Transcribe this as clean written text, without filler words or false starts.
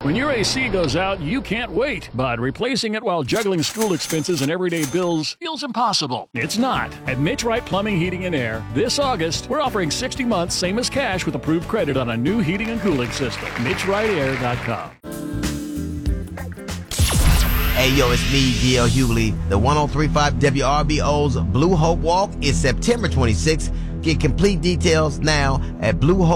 When your AC goes out, you can't wait, but replacing it while juggling school expenses and everyday bills feels impossible. It's not. At Mitch Wright Plumbing, Heating, and Air, this August, we're offering 60 months, same as cash, with approved credit on a new heating and cooling system. MitchWrightAir.com. Hey, yo, it's me, D.L. Hughley. The 1035 WRBO's Blue Hope Walk is September 26th. Get complete details now at Blue Hope.